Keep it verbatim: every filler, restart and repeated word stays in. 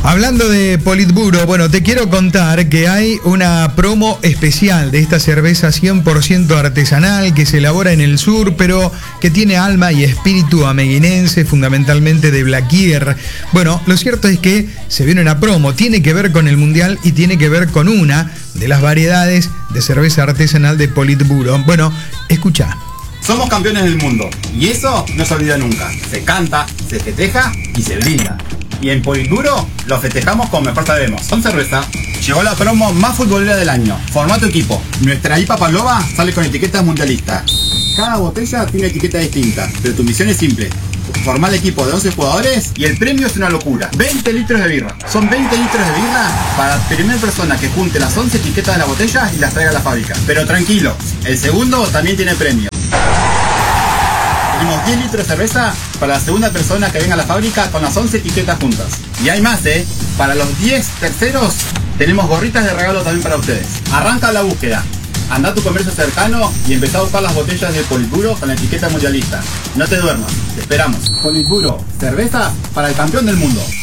Hablando de Politburo, bueno, te quiero contar que hay una promo especial de esta cerveza cien por ciento artesanal que se elabora en el sur, pero que tiene alma y espíritu ameguinense, fundamentalmente de Blaquier. Bueno, lo cierto es que se viene una promo, tiene que ver con el Mundial y tiene que ver con una de las variedades de cerveza artesanal de Politburo. Bueno, escucha. Somos campeones del mundo y eso no se olvida nunca. Se canta, se festeja y se brinda. Y en Politburo lo festejamos como mejor sabemos. Con cerveza llegó la promo más futbolera del año. Forma tu equipo. Nuestra I P A Palova sale con etiquetas mundialistas. Cada botella tiene etiqueta distinta, pero tu misión es simple. Formar el equipo de once jugadores y el premio es una locura. veinte litros de birra. Son veinte litros de birra para la primera persona que junte las once etiquetas de la botella y las traiga a la fábrica. Pero tranquilo, el segundo también tiene premio. Tenemos diez litros de cerveza para la segunda persona que venga a la fábrica con las once etiquetas juntas. Y hay más, ¿eh? Para los diez terceros tenemos gorritas de regalo también para ustedes. Arranca la búsqueda. Anda a tu comercio cercano y empezá a buscar las botellas de Politburo con la etiqueta mundialista. No te duermas, te esperamos. Politburo, cerveza para el campeón del mundo.